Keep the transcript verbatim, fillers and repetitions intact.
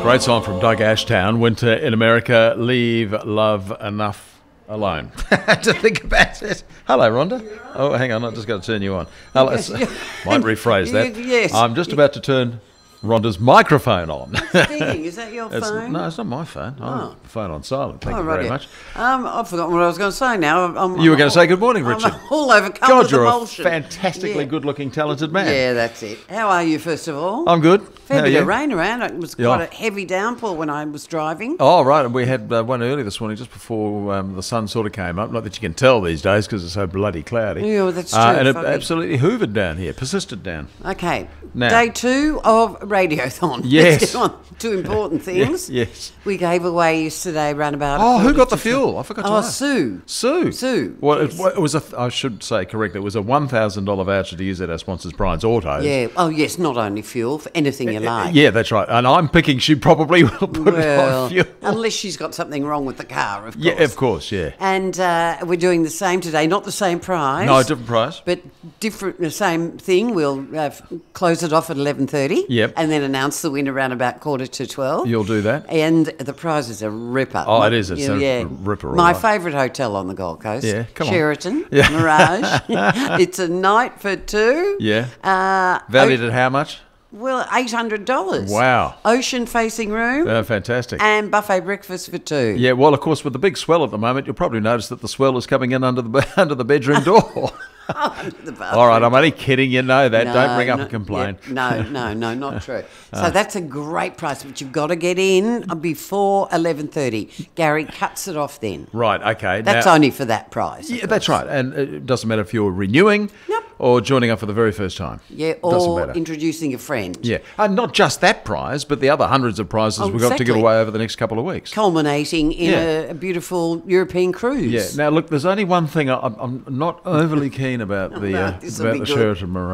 Great song from Doug Ashtown. Winter in America, leave love enough alone. To think about it. Hello, Rhonda. Oh, hang on, I've just got to turn you on. Hello. Might rephrase that. Yes. I'm just about to turn Rhonda's microphone on. Ding, is that your It's- phone? no, it's not my phone. I'm Oh. phone on silent. Thank Oh, you very righty. much. Um, I've forgotten what I was going to say now. I'm, You were I'm going to all- say good morning, Richard. I'm all overcome God, with you're emotion. a fantastically Yeah. good-looking, talented man. Yeah, that's it. How are you, first of all? I'm good. Fair How are bit you? of rain around. It was Yeah. quite a heavy downpour when I was driving. Oh, right. And we had uh, one early this morning just before um, the sun sort of came up. Not that you can tell these days because it's so bloody cloudy. Yeah, well, that's Uh, true, and it foggy. absolutely hoovered down here, persisted down. Okay. Now- Day two of Radiothon. Yes. Let's get on to important things. Yes. We gave away yesterday round about... Oh, who quarter got the to fuel? I forgot to Oh, ask. Sue. Sue. Sue, Well, yes. it, it was a. I should say correctly. It was a one thousand dollar voucher to use at our sponsors, Brian's Autos. Yeah. Oh, yes, not only fuel, for anything you like. Yeah, that's right. And I'm picking she probably will put it Well, on fuel. unless she's got something wrong with the car, of course. Yeah, of course. Yeah. And uh, we're doing the same today, not the same price. No, different price. But different, the same thing. We'll uh, f- close it off at eleven thirty. Yep. And then announce the winner around about quarter to twelve. You'll do that. And the prize is a ripper. Oh, it is. It's a ripper, all My right. favourite hotel on the Gold Coast. Yeah, come on. Sheraton, Yeah. Mirage. It's a night for two. Yeah. Uh, Valued o- at how much? well, eight hundred dollars. Wow. Ocean facing room. Uh, fantastic. And buffet breakfast for two. Yeah, well, of course, with the big swell at the moment, you'll probably notice that the swell is coming in under the be- under the bedroom door. The All right, I'm only kidding. You know that. No, Don't ring up no, and complain. yeah, no, no, no, not true. So Ah. that's a great price, but you've got to get in before eleven thirty. Gary cuts it off then. Right. Okay. That's now, only for that price. of Yeah, that's course. right. And it doesn't matter if you're renewing Yep. or joining up for the very first time. Yeah, Doesn't or matter. introducing a friend. Yeah, and not just that prize, but the other hundreds of prizes Oh, we've got to give exactly. away over the next couple of weeks. Culminating in Yeah. a, a beautiful European cruise. Yeah. Now, look, there's only one thing I, I'm I'm not overly keen about the No, uh, this'll about be the good. Sheraton Mirage.